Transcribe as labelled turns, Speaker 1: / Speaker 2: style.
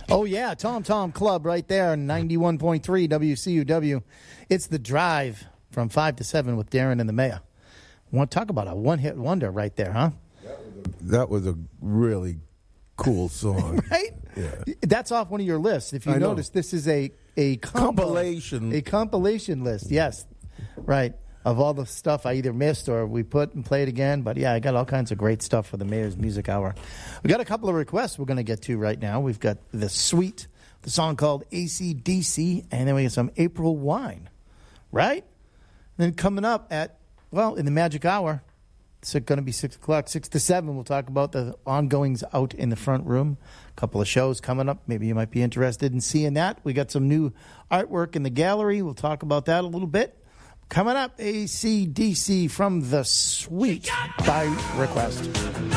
Speaker 1: Oh, yeah, Tom Club right there, 91.3 WCUW. It's The Drive from 5 to 7 with Darren and the Mayor. Want to talk about a one-hit wonder right there, huh?
Speaker 2: That was a really cool song.
Speaker 1: Right?
Speaker 2: Yeah.
Speaker 1: That's off one of your lists. If you notice, this is a
Speaker 2: compilation.
Speaker 1: A compilation list, yes. Right. Of all the stuff I either missed or we put and played again. But, yeah, I got all kinds of great stuff for the Mayor's Music Hour. We got a couple of requests we're going to get to right now. We've got The Sweet, the song called AC/DC, and then we get some April Wine. Right? And then coming up at, well, in the Magic Hour, it's going to be 6 o'clock, 6 to 7. We'll talk about the ongoings out in the front room. A couple of shows coming up. Maybe you might be interested in seeing that. We got some new artwork in the gallery. We'll talk about that a little bit. Coming up, AC/DC from The Sweet by request.